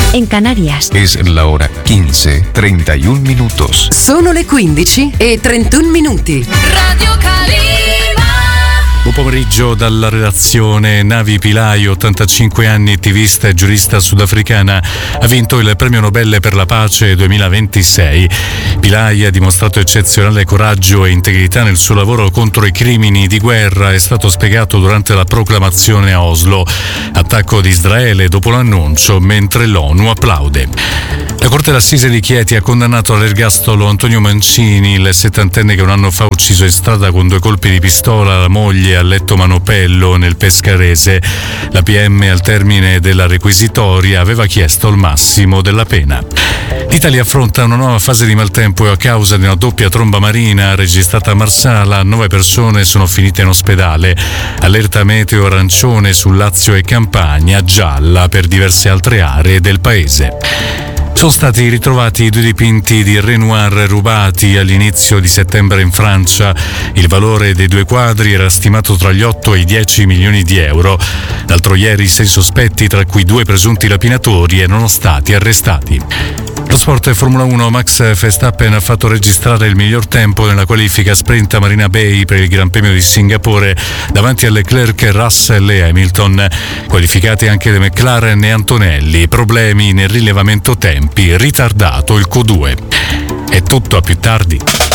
en Canarias. Es la hora 15:31 minutos. Sono le 15:31. Radio Calima. Buon pomeriggio dalla redazione. Navi Pillay, 85 anni, attivista e giurista sudafricana, ha vinto il Premio Nobel per la Pace 2026. Pillay ha dimostrato eccezionale coraggio e integrità nel suo lavoro contro i crimini di guerra, è stato spiegato durante la proclamazione a Oslo. Attacco di Israele dopo l'annuncio, mentre l'ONU applaude. La Corte d'Assise di Chieti ha condannato all'ergastolo Antonio Mancini, il settantenne che un anno fa ha ucciso in strada con 2 colpi di pistola la moglie a Letto Manopello nel Pescarese. La PM al termine della requisitoria aveva chiesto il massimo della pena. L'Italia affronta una nuova fase di maltempo a causa di una doppia tromba marina registrata a Marsala. 9 persone sono finite in ospedale. Allerta meteo arancione su Lazio e Campania, gialla per diverse altre aree del paese. Sono stati ritrovati 2 dipinti di Renoir rubati all'inizio di settembre in Francia. Il valore dei 2 quadri era stimato tra gli 8 e i 10 milioni di euro. L'altro ieri 6 sospetti, tra cui 2 presunti rapinatori, erano stati arrestati. Lo sport Formula 1, Max Verstappen ha fatto registrare il miglior tempo nella qualifica sprint a Marina Bay per il Gran Premio di Singapore davanti a Leclerc, Russell e Hamilton. Qualificati anche De McLaren e Antonelli, problemi nel rilevamento tempi, ritardato il Q2. È tutto, a più tardi.